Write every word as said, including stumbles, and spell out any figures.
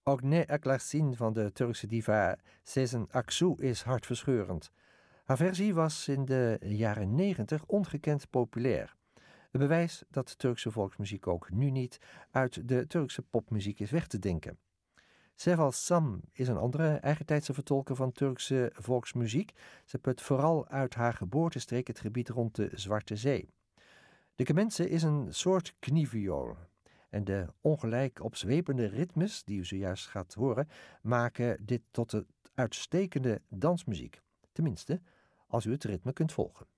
Agne Eklersin van de Turkse diva Sezen Aksu is hartverscheurend. Haar versie was in de jaren negentig ongekend populair. Een bewijs dat Turkse volksmuziek ook nu niet uit de Turkse popmuziek is weg te denken. Seval Sam is een andere eigentijdse vertolker van Turkse volksmuziek. Ze put vooral uit haar geboortestreek het gebied rond de Zwarte Zee. De kemense is een soort knieviool. En de ongelijk opzwepende ritmes die u zojuist gaat horen, maken dit tot een uitstekende dansmuziek. Tenminste, als u het ritme kunt volgen.